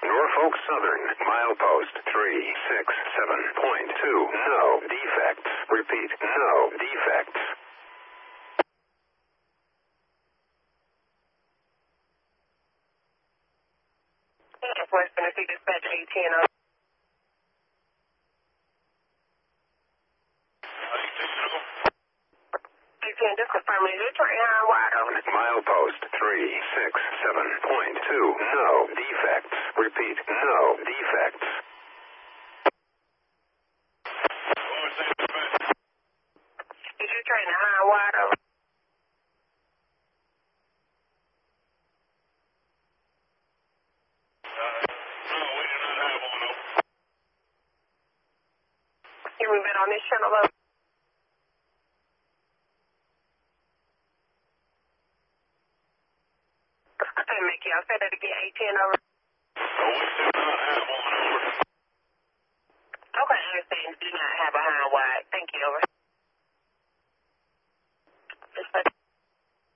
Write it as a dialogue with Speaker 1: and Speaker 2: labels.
Speaker 1: Norfolk Southern, milepost 367.2. No defects. Repeat, no defects.
Speaker 2: West Tennessee Dispatch 810. 810, just confirm it. Is your train high and wide open?
Speaker 1: Milepost 367.2. No defects. Repeat, no defects.
Speaker 2: Is your train high and wide open?
Speaker 3: No, we do not have one open.
Speaker 2: Can we bet on this channel up? I couldn't make you. I'll say that again. 810 over.
Speaker 3: So we do not have one over.
Speaker 2: Okay, I understand. You do not have a high and wide.